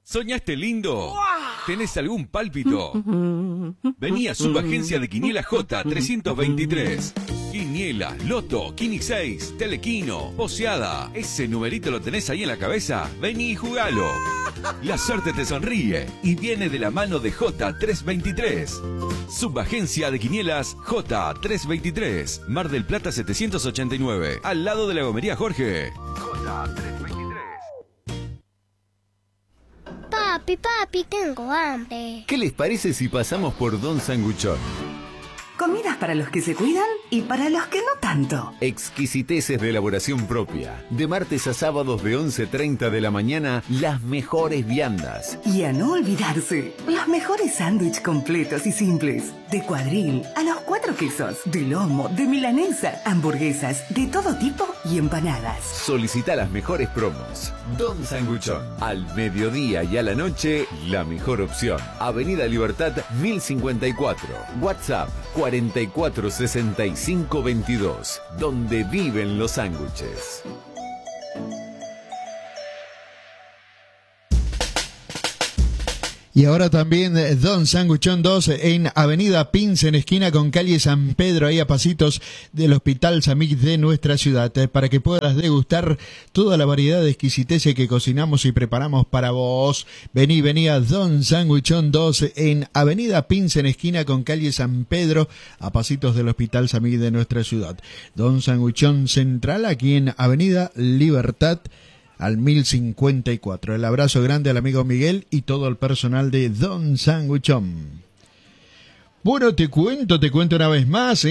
¿Soñaste lindo? ¿Tenés algún pálpito? Vení a Subagencia de Quinielas J323. Quinielas, Loto, Quini 6, Telequino, Poseada. ¿Ese numerito lo tenés ahí en la cabeza? Vení y jugalo. La suerte te sonríe y viene de la mano de J323. Subagencia de Quinielas J323. Mar del Plata 789. Al lado de la gomería Jorge. J323. Papi, tengo hambre. ¿Qué les parece si pasamos por Don Sanguchón? Comidas para los que se cuidan y para los que no tanto. Exquisiteces de elaboración propia. De martes a sábados de 11:30 de la mañana, las mejores viandas. Y a no olvidarse, los mejores sándwiches completos y simples. De cuadril, a los 4 quesos, de lomo, de milanesa, hamburguesas, de todo tipo y empanadas. Solicita las mejores promos. Don Sanguchón. Al mediodía y a la noche, la mejor opción. Avenida Libertad 1054. WhatsApp 446522, donde viven los sándwiches. Y ahora también Don Sanguchón 2 en Avenida Pince, en esquina con calle San Pedro, ahí a pasitos del Hospital Samig de nuestra ciudad, para que puedas degustar toda la variedad de exquisiteces que cocinamos y preparamos para vos. Vení a Don Sanguchón 2 en Avenida Pince, en esquina con calle San Pedro, a pasitos del Hospital Samig de nuestra ciudad. Don Sanguchón Central, aquí en Avenida Libertad, al 1054. El abrazo grande al amigo Miguel y todo el personal de Don Sanguchón. Bueno, te cuento una vez más,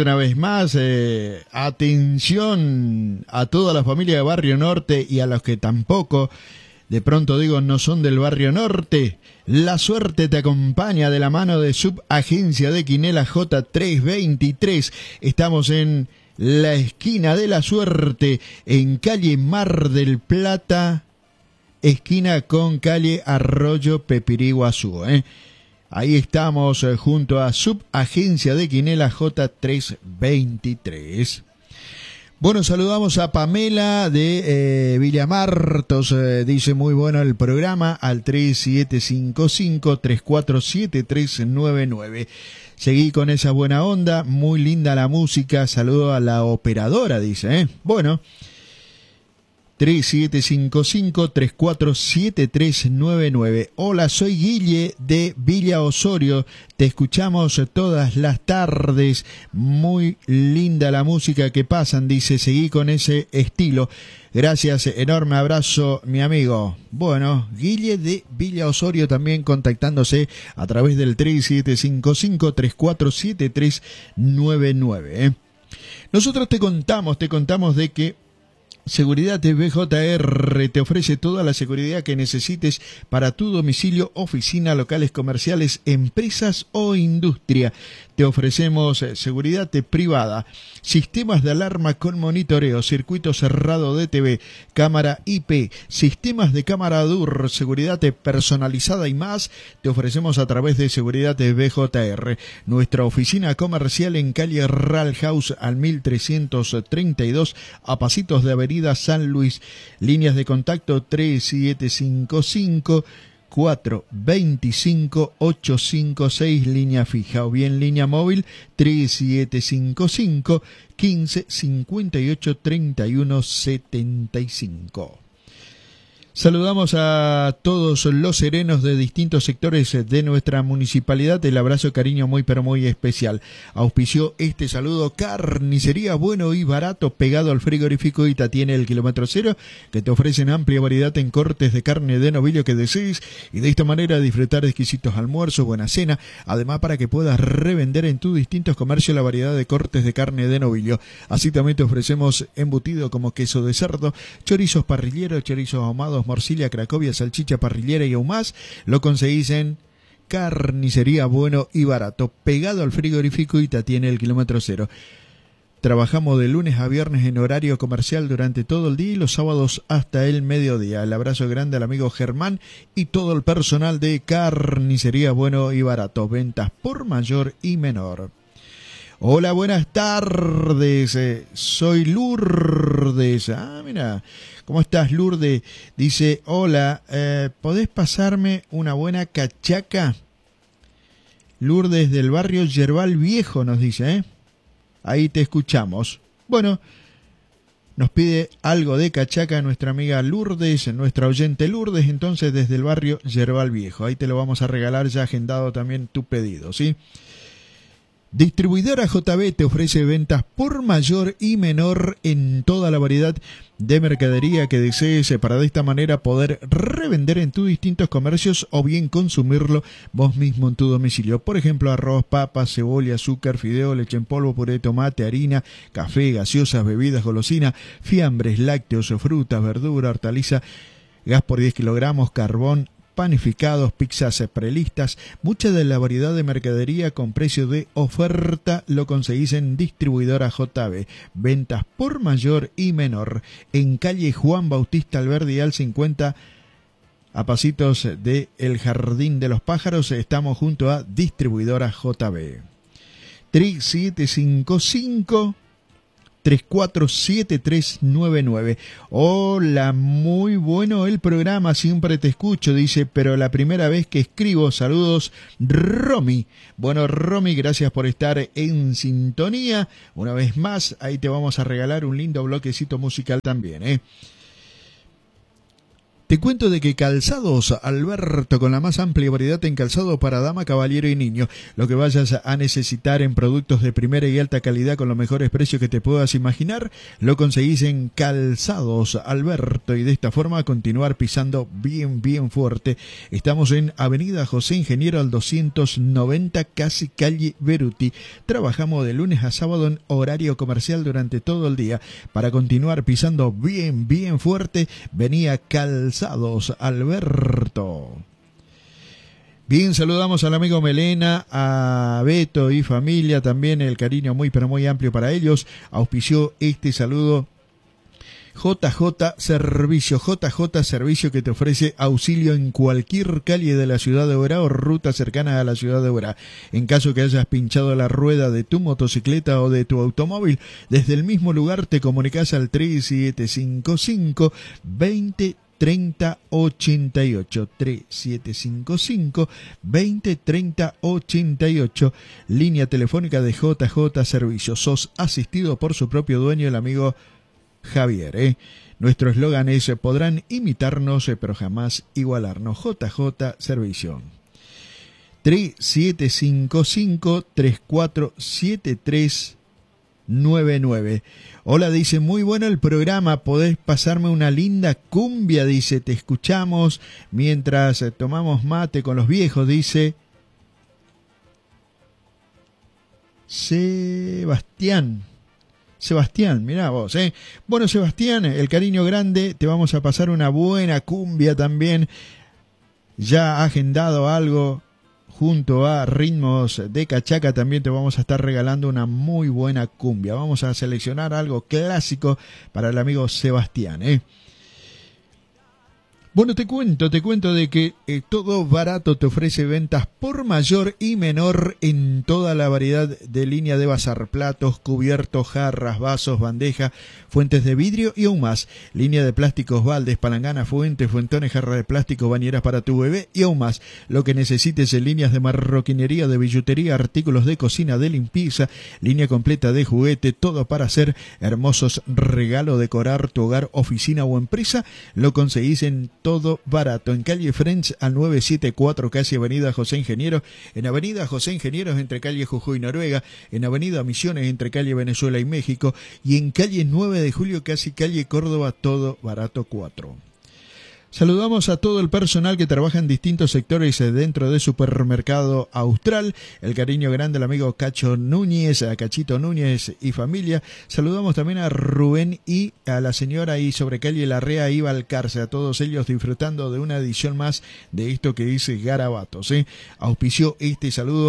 atención a toda la familia de Barrio Norte y a los que tampoco, de pronto digo, no son del Barrio Norte. La suerte te acompaña de la mano de Subagencia de Quinielas J323. Estamos en la esquina de la suerte, en calle Mar del Plata, esquina con calle Arroyo Pepiriguazú. Ahí estamos junto a Subagencia de Quinielas J323. Bueno, saludamos a Pamela de Villa Martos, dice muy bueno el programa, al 3755-347399. Seguí con esa buena onda, muy linda la música, saludo a la operadora, dice, Bueno, 3755-347399. Hola, soy Guille de Villa Osorio, te escuchamos todas las tardes, muy linda la música que pasan, dice, seguí con ese estilo. Gracias, enorme abrazo, mi amigo. Bueno, Guille de Villa Osorio también contactándose a través del 3755-347399. Nosotros te contamos de que Seguridad BJR te ofrece toda la seguridad que necesites para tu domicilio, oficina, locales comerciales, empresas o industria. Te ofrecemos seguridad privada, sistemas de alarma con monitoreo, circuito cerrado de TV, cámara IP, sistemas de cámara DUR, seguridad personalizada y más. Te ofrecemos a través de Seguridad BJR. Nuestra oficina comercial en calle Ralhaus al 1332, a pasitos de Avenida San Luis. Líneas de contacto 3755-425-856, línea fija, o bien línea móvil 3755-1558-3175. Saludamos a todos los serenos de distintos sectores de nuestra municipalidad. El abrazo, cariño muy pero muy especial. Auspició este saludo Carnicería Bueno y Barato, pegado al frigorífico Ita. Tiene el kilómetro cero, que te ofrecen amplia variedad en cortes de carne de novillo que desees, y de esta manera disfrutar de exquisitos almuerzos, buena cena. Además, para que puedas revender en tus distintos comercios la variedad de cortes de carne de novillo. Así también te ofrecemos embutido como queso de cerdo, chorizos parrilleros, chorizos ahumados, morcilla, cracovia, salchicha parrillera y aún más. Lo conseguís en Carnicería Bueno y Barato, pegado al frigorífico Ita. Tiene el kilómetro cero. Trabajamos de lunes a viernes en horario comercial durante todo el día y los sábados hasta el mediodía. El abrazo grande al amigo Germán y todo el personal de Carnicería Bueno y Barato. Ventas por mayor y menor. Hola, buenas tardes. Soy Lourdes. Ah, mira. ¿Cómo estás, Lourdes? Dice, hola, ¿podés pasarme una buena cachaca? Lourdes del barrio Yerbal Viejo nos dice, ¿eh? Ahí te escuchamos. Bueno, nos pide algo de cachaca nuestra amiga Lourdes, nuestra oyente Lourdes, entonces desde el barrio Yerbal Viejo. Ahí te lo vamos a regalar, ya agendado también tu pedido, ¿sí? Distribuidora JB te ofrece ventas por mayor y menor en toda la variedad de mercadería que desees para de esta manera poder revender en tus distintos comercios o bien consumirlo vos mismo en tu domicilio. Por ejemplo, arroz, papas, cebolla, azúcar, fideo, leche en polvo, puré de tomate, harina, café, gaseosas, bebidas, golosinas, fiambres, lácteos, frutas, verdura, hortaliza, gas por 10 kilogramos, carbón, panificados, pizzas prelistas, mucha de la variedad de mercadería con precio de oferta lo conseguís en Distribuidora JB. Ventas por mayor y menor. En calle Juan Bautista Alberdi al 50, a pasitos de El Jardín de los Pájaros, estamos junto a Distribuidora JB. 3755 347399. Hola, muy bueno el programa, siempre te escucho, dice, pero la primera vez que escribo, saludos, Romy. Bueno, Romy, gracias por estar en sintonía. Una vez más, ahí te vamos a regalar un lindo bloquecito musical también, ¿eh? Te cuento de que Calzados Alberto, con la más amplia variedad en calzado para dama, caballero y niño. Lo que vayas a necesitar en productos de primera y alta calidad con los mejores precios que te puedas imaginar, lo conseguís en Calzados Alberto y de esta forma continuar pisando bien fuerte. Estamos en Avenida José Ingeniero al 290, casi calle Beruti. Trabajamos de lunes a sábado en horario comercial durante todo el día. Para continuar pisando bien fuerte, venía Calzados Alberto. Bien, saludamos al amigo Melena, a Beto y familia, también el cariño muy pero muy amplio para ellos. Auspició este saludo JJ Servicio, que te ofrece auxilio en cualquier calle de la ciudad de Oberá o ruta cercana a la ciudad de Oberá. En caso que hayas pinchado la rueda de tu motocicleta o de tu automóvil, desde el mismo lugar te comunicas al 3755 203088, 3755-203088, línea telefónica de JJ Servicio. Sos asistido por su propio dueño, el amigo Javier, ¿eh? Nuestro eslogan es: podrán imitarnos, pero jamás igualarnos. JJ Servicio. 3755-347399. Hola, dice, muy bueno el programa, podés pasarme una linda cumbia, dice, te escuchamos mientras tomamos mate con los viejos, dice Sebastián, mirá vos, ¿eh? Bueno, Sebastián, el cariño grande, te vamos a pasar una buena cumbia también, ya agendado algo. Junto a ritmos de cachaca también te vamos a estar regalando una muy buena cumbia. Vamos a seleccionar algo clásico para el amigo Sebastián, ¿eh? Bueno, te cuento de que Todo Barato te ofrece ventas por mayor y menor en toda la variedad de línea de bazar, platos, cubiertos, jarras, vasos, bandejas, fuentes de vidrio y aún más. Línea de plásticos, baldes, palanganas, fuentes, fuentones, jarras de plástico, bañeras para tu bebé y aún más. Lo que necesites en líneas de marroquinería, de billutería, artículos de cocina, de limpieza, línea completa de juguete, todo para hacer hermosos regalos, decorar tu hogar, oficina o empresa, lo conseguís en Todo Barato, en calle French al 974, casi Avenida José Ingeniero, en Avenida José Ingenieros entre calle Jujuy y Noruega, en Avenida Misiones entre calle Venezuela y México y en calle 9 de Julio, casi calle Córdoba, Todo Barato 4. Saludamos a todo el personal que trabaja en distintos sectores dentro de Supermercado Austral. El cariño grande al amigo Cacho Núñez, a Cachito Núñez y familia. Saludamos también a Rubén y a la señora ahí sobre calle Larrea y Balcarce. A todos ellos disfrutando de una edición más de esto que dice Garabatos, ¿eh? Auspició este saludo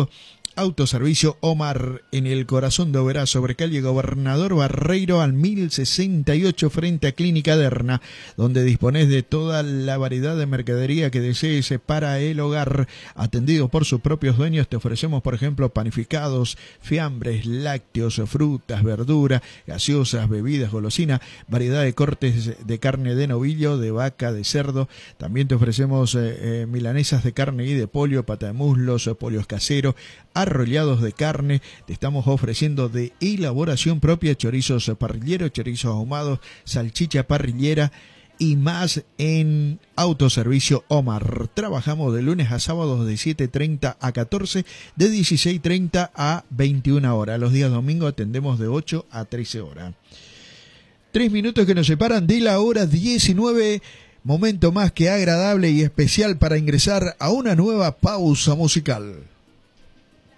Autoservicio Omar, en el corazón de Oberá, sobre calle Gobernador Barreiro al 1068 frente a Clínica Derna, donde disponés de toda la variedad de mercadería que desees para el hogar. Atendido por sus propios dueños, te ofrecemos, por ejemplo, panificados, fiambres, lácteos, frutas, verduras, gaseosas, bebidas, golosinas, variedad de cortes de carne de novillo, de vaca, de cerdo. También te ofrecemos milanesas de carne y de pollo, pata de muslos, pollos caseros, arrollados de carne. Te estamos ofreciendo de elaboración propia chorizos parrilleros, chorizos ahumados, salchicha parrillera y más en Autoservicio Omar. Trabajamos de lunes a sábados de 7:30 a 14, de 16:30 a 21 horas. Los días domingos atendemos de 8 a 13 horas. 3 minutos que nos separan de la hora 19. Momento más que agradable y especial para ingresar a una nueva pausa musical.